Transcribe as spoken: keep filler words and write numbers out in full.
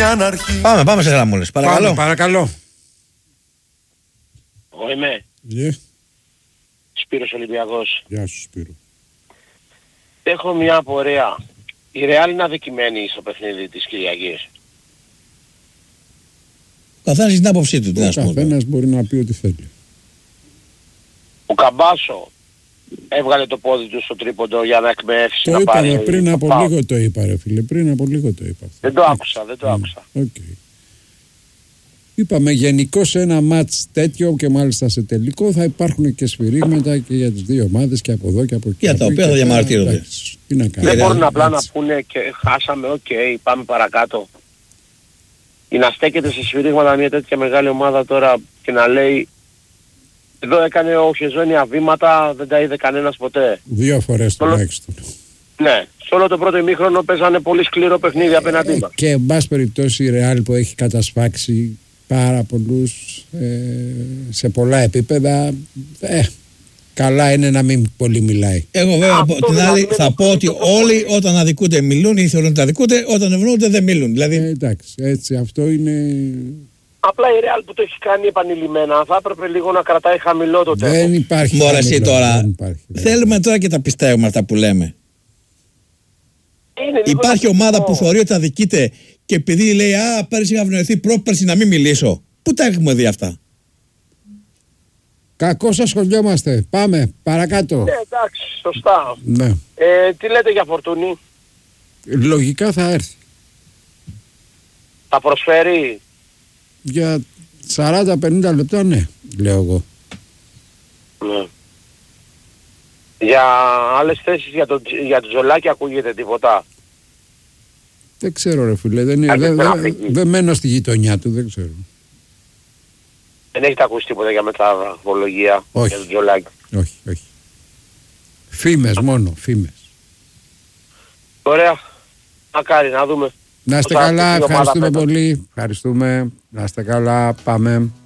αναρχή. Πάμε, πάμε σε γραμμούλες. Παρακαλώ. Πάμε, παρακαλώ. Εγώ είμαι. Yeah. Σπύρος Ολυμπιακός. Γεια σου Σπύρο. Έχω μια απορία. Η Ρεάλ είναι αδικημένη στο παιχνίδι της Κυριακής. Ο καθένας έχει την άποψή του. Ο καθένας μπορεί να πει ό,τι θέλει. Ο Καμπάσο έβγαλε το πόδι του στο τρίποντο για να εκμεύσει. Το να είπα, πάρει... πριν από Πάω. λίγο το είπα ρε φίλε, πριν από λίγο το είπα. Δεν το άκουσα, δεν το άκουσα. Okay. Είπαμε γενικώς σε ένα μάτς τέτοιο και μάλιστα σε τελικό θα υπάρχουν και σφυρίγματα και για τις δύο ομάδες και από εδώ και από εκεί. Για τα οποία θα διαμαρτύρονται. Τι να κάνουμε. Δεν μπορούν απλά να πούνε και χάσαμε, οκ, okay, πάμε παρακάτω. Ή να στέκεται σε σφυρίγματα μια τέτοια μεγάλη ομάδα τώρα και να λέει εδώ έκανε ο Χεζόνια βήματα, δεν τα είδε κανένας ποτέ. Δύο φορές τουλάχιστον. Ναι, σε όλο το πρώτο ημίχρονο παίζανε πολύ σκληρό παιχνίδι απέναντί μας. Και εν πάση περιπτώσει η Real που έχει κατασφάξει πάρα πολλούς ε, σε πολλά επίπεδα, ε, καλά είναι να μην πολύ μιλάει. Εγώ βέβαια από την άλλη θα πω ότι όλοι όταν αδικούνται μιλούν ή θέλουν ότι αδικούνται, όταν ευνοούνται δεν μιλούν. Δηλαδή... Ε, εντάξει, έτσι αυτό είναι... Απλά η Real που το έχει κάνει επανειλημμένα θα έπρεπε λίγο να κρατάει χαμηλό το τέμπο. Δεν υπάρχει. Μωρέ εσύ τώρα, υπάρχει, θέλουμε τώρα και τα πιστεύουμε αυτά που λέμε. Υπάρχει ομάδα που θεωρεί ότι αδικείται και επειδή λέει α, πέρυσι είχα ευνοηθεί πρόπερσι να μην μιλήσω. Πού τα έχουμε δει αυτά? Κακώς ασχολιόμαστε. Πάμε, παρακάτω. Ναι, εντάξει, σωστά. Ναι. Ε, τι λέτε για Φορτούνη? Λογικά θα έρθει. Θα προσφέρει? Για σαράντα πενήντα λεπτά ναι, λέω εγώ. Ναι. Για άλλες θέσεις για το, για το Τζολάκι ακούγεται τίποτα? Δεν ξέρω ρε φίλε, δεν, δεν, δεν, δεν, δεν μένω στη γειτονιά του, δεν ξέρω. Δεν έχετε ακούσει τίποτα για μεταβολογία για το Τζολάκι? Όχι, όχι. Φήμες μόνο, φήμες. Ωραία, μακάρι να δούμε. Να είστε καλά, ευχαριστούμε πολύ. Ευχαριστούμε, να είστε καλά, πάμε.